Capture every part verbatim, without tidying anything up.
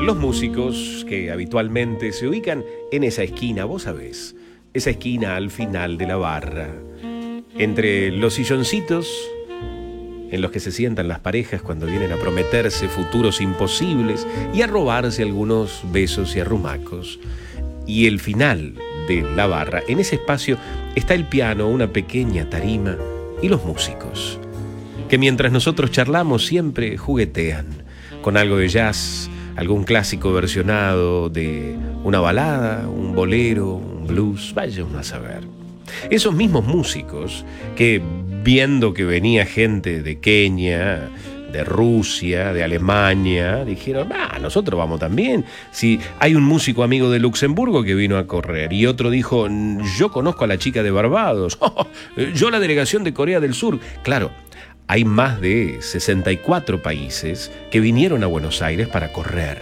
Los músicos que habitualmente se ubican en esa esquina, vos sabés, esa esquina al final de la barra, entre los silloncitos en los que se sientan las parejas cuando vienen a prometerse futuros imposibles y a robarse algunos besos y arrumacos, y el final de la barra, en ese espacio está el piano, una pequeña tarima y los músicos, que mientras nosotros charlamos siempre juguetean con algo de jazz, algún clásico versionado de una balada, un bolero, un blues, vaya uno a saber. Esos mismos músicos que, viendo que venía gente de Kenia, de Rusia, de Alemania, dijeron, ah, nosotros vamos también. Si hay un músico amigo de Luxemburgo que vino a correr, y otro dijo, yo conozco a la chica de Barbados, yo la delegación de Corea del Sur. Claro, hay más de sesenta y cuatro países que vinieron a Buenos Aires para correr.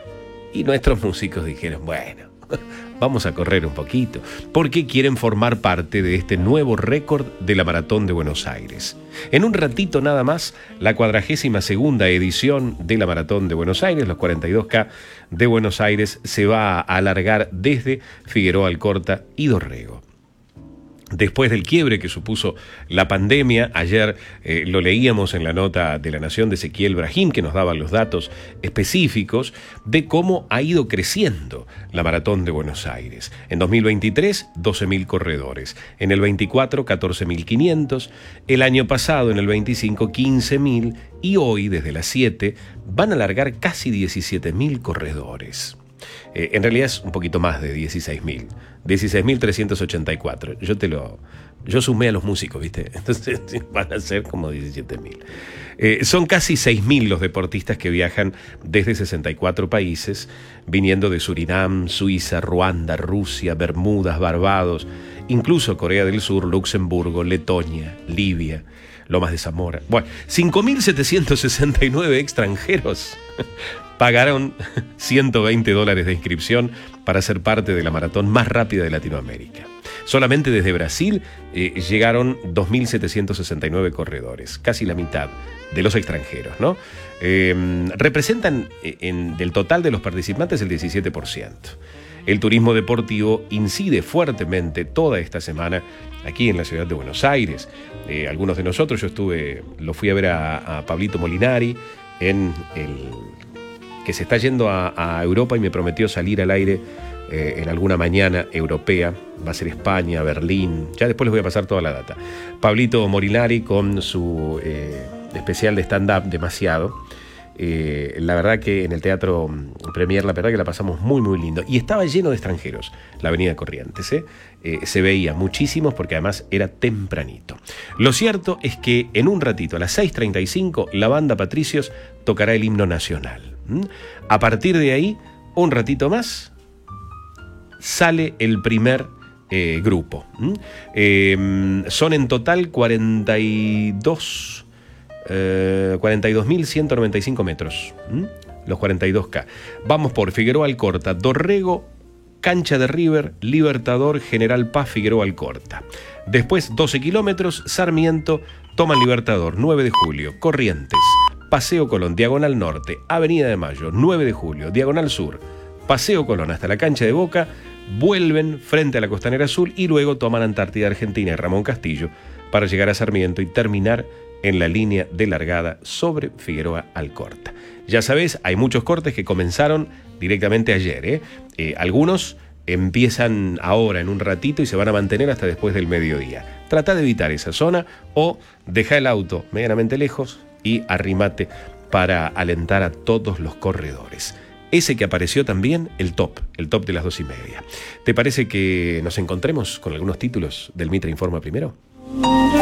Y nuestros músicos dijeron, bueno, vamos a correr un poquito, porque quieren formar parte de este nuevo récord de la Maratón de Buenos Aires. En un ratito nada más, la cuadragésima segunda edición de la Maratón de Buenos Aires, los cuarenta y dos K de Buenos Aires, se va a alargar desde Figueroa Alcorta y Dorrego. Después del quiebre que supuso la pandemia, ayer eh, lo leíamos en la nota de La Nación de Ezequiel Brahim, que nos daba los datos específicos de cómo ha ido creciendo la Maratón de Buenos Aires. En dos mil veintitrés, doce mil corredores. En el veinticuatro, catorce mil quinientos. El año pasado, en el veinticinco, quince mil. Y hoy, desde las siete, van a largar casi diecisiete mil corredores. Eh, en realidad es un poquito más de dieciséis mil. dieciséis mil trescientos ochenta y cuatro. Yo te lo... Yo sumé a los músicos, ¿viste? Entonces van a ser como diecisiete mil. Eh, son casi seis mil los deportistas que viajan desde sesenta y cuatro países, viniendo de Surinam, Suiza, Ruanda, Rusia, Bermudas, Barbados, incluso Corea del Sur, Luxemburgo, Letonia, Libia, Lomas de Zamora. Bueno, cinco mil setecientos sesenta y nueve extranjeros pagaron ciento veinte dólares de inscripción para ser parte de la maratón más rápida de Latinoamérica. Solamente desde Brasil eh, llegaron dos mil setecientos sesenta y nueve corredores, casi la mitad de los extranjeros, ¿no? Eh, representan eh, en, del total de los participantes el diecisiete por ciento. El turismo deportivo incide fuertemente toda esta semana aquí en la ciudad de Buenos Aires. Eh, algunos de nosotros, yo estuve, lo fui a ver a, a Pablito Molinari en el... que se está yendo a, a Europa y me prometió salir al aire eh, en alguna mañana europea. Va a ser España, Berlín, ya después les voy a pasar toda la data. Pablito Molinari con su eh, especial de stand-up Demasiado. Eh, la verdad que en el Teatro Premier, la verdad que la pasamos muy muy lindo. Y estaba lleno de extranjeros, la avenida Corrientes. ¿eh? Eh, se veía muchísimos porque además era tempranito. Lo cierto es que en un ratito, a las seis treinta y cinco, la banda Patricios tocará el himno nacional. ¿Mm? A partir de ahí, un ratito más, sale el primer eh, grupo. ¿Mm? Eh, son en total cuarenta y dos... Eh, cuarenta y dos mil ciento noventa y cinco metros, ¿Mm? los cuarenta y dos K. Vamos por Figueroa Alcorta, Dorrego, Cancha de River, Libertador, General Paz, Figueroa Alcorta. Después doce kilómetros, Sarmiento, toman Libertador, nueve de julio, Corrientes, Paseo Colón, Diagonal Norte, Avenida de Mayo, nueve de julio, Diagonal Sur, Paseo Colón hasta la cancha de Boca, vuelven frente a la Costanera Azul y luego toman Antártida Argentina y Ramón Castillo para llegar a Sarmiento y terminar en la línea de largada sobre Figueroa Alcorta. Ya sabés, hay muchos cortes que comenzaron directamente ayer. ¿eh? Eh, algunos empiezan ahora en un ratito y se van a mantener hasta después del mediodía. Trata de evitar esa zona o deja el auto medianamente lejos y arrimate para alentar a todos los corredores. Ese que apareció también, el top, el top de las dos y media. ¿Te parece que nos encontremos con algunos títulos del Mitra Informa primero?